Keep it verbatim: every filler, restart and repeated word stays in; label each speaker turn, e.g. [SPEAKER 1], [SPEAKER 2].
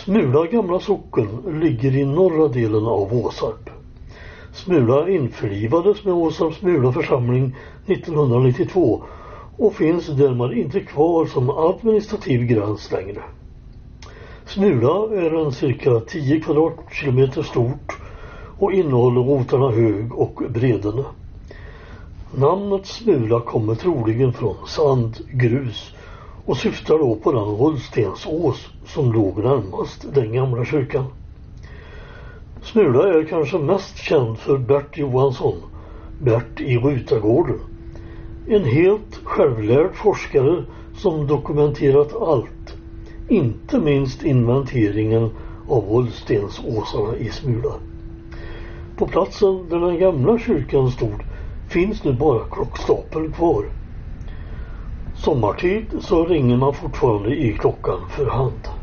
[SPEAKER 1] Smula gamla socken ligger i norra delen av Åsarp. Smula införlivades med Åsarp Smula församling nittonhundranittiotvå och finns därmed inte kvar som administrativ gräns längre. Smula är en cirka tio kvadratkilometer stort och innehåller rotarna Hög och Bredene. Namnet Smula kommer troligen från sand, grus och syftar då på den rullstensås som låg närmast den gamla kyrkan. Smula är kanske mest känd för Bert Johansson, Bert i Rutagården. En helt självlärd forskare som dokumenterat allt, inte minst inventeringen av rullstensåsarna i Smula. På platsen där den gamla kyrkan stod finns nu bara klockstapeln kvar. Sommartid så ringer man fortfarande i klockan för hand.